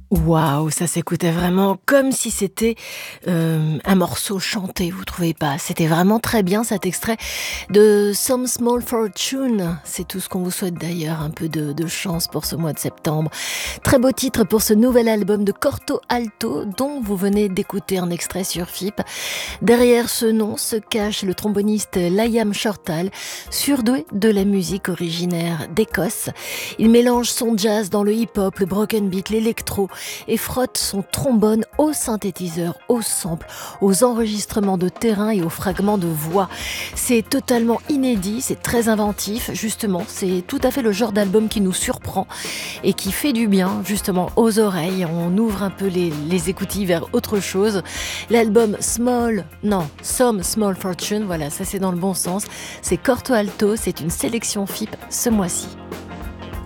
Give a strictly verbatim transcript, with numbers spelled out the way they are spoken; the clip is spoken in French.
Waouh, ça s'écoutait vraiment comme si c'était, hem, un morceau chanté, vous trouvez pas? C'était vraiment très bien cet extrait de Some Small Fortune. C'est tout ce qu'on vous souhaite d'ailleurs, un peu de de chance pour ce mois de septembre. Très beau titre pour ce nouvel album de Corto Alto dont vous venez d'écouter un extrait sur F I P. Derrière ce nom se cache le tromboniste Liam Shortall, surdoué de la musique originaire d'Écosse. Il mélange son jazz dans le hip-hop, le broken beat, l'électro et frotte son trombone au synthétiseur, au sample, aux enregistrements de terrain et aux fragments de voix. C'est totalement inédit, c'est très inventif, justement, c'est tout à fait le genre d'album qui nous surprend et qui fait du bien, justement, aux oreilles. On ouvre un peu les, les écoutilles vers autre chose. L'album Small, non, Some Small Fortune, voilà, ça c'est dans le bon sens. C'est Corto Alto, c'est une sélection F I P ce mois-ci.